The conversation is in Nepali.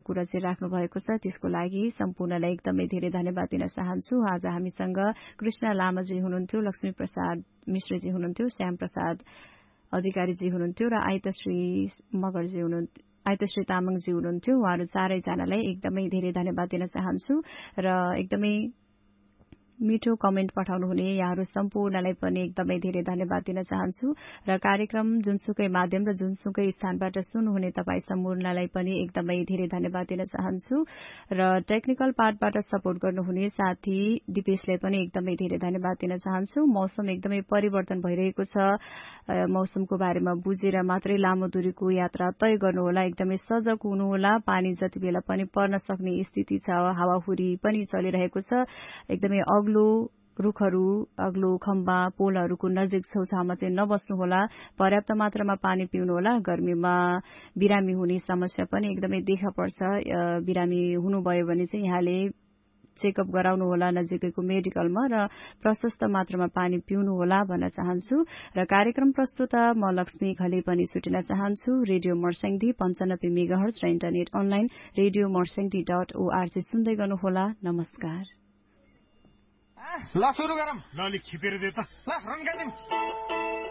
कुरा चाहिँ राख्नु भएको छ त्यसको लागि सम्पूर्णलाई एकदमै धेरै धन्यवाद दिन चाहन्छु। आज हामीसँग कृष्ण लामाजी हुनुहुन्थ्यो, लक्ष्मी प्रसाद मिश्रजी हुनुहुन्थ्यो, श्याम प्रसाद अधिकारीजी हुनुहुन्थ्यो र आइतश्री तामाङजी हुनुहुन्थ्यो। उहाँहरू चारैजनालाई एकदमै धेरै धन्यवाद दिन चाहन्छु र एकदमै मिठो कमेन्ट पठाउनुहुने यहाँहरू सम्पूर्णलाई पनि एकदमै धेरै धन्यवाद दिन चाहन्छु र कार्यक्रम जुनसुकै माध्यम र जुनसुकै स्थानबाट सुन्नुहुने तपाईँ सम्पूर्णलाई पनि एकदमै धेरै धन्यवाद दिन चाहन्छु र टेक्निकल पार्टबाट सपोर्ट गर्नुहुने साथी दिपेशलाई पनि एकदमै धेरै धन्यवाद दिन चाहन्छु। मौसम एकदमै परिवर्तन भइरहेको छ, मौसमको बारेमा बुझेर मात्रै लामो दूरीको यात्रा तय गर्नुहोला, एकदमै सजग हुनुहोला। पानी जति बेला पनि पर्न सक्ने स्थिति छ, हावाहुरी पनि चलिरहेको छ। एकदमै अग्लो रुखहरू, अग्लो खम्बा, पोलहरूको नजिक छेउछाउमा चाहिँ नबस्नुहोला, पर्याप्त मात्रामा पानी पिउनुहोला। गर्मीमा बिरामी हुने समस्या पनि एकदमै देखा पर्छ। बिरामी हुनुभयो भने चाहिँ यहाँले चेकअप गराउनुहोला नजिकैको मेडिकलमा र प्रशस्त मात्रामा पानी पिउनुहोला भन्न चाहन्छु। र कार्यक्रम प्रस्तुता म लक्ष्मी खले पनि छुटिन चाहन्छु। रेडियो मर्स्याङदी 95 मेगाहर्ज र इन्टरनेट अनलाइन रेडियो mर्स्याङदी.org सुन्दै गर्नुहोला। नमस्कार। ल सुरु गरौँ। ल अलिक छिपेर दे त। ल रन गर्दिम।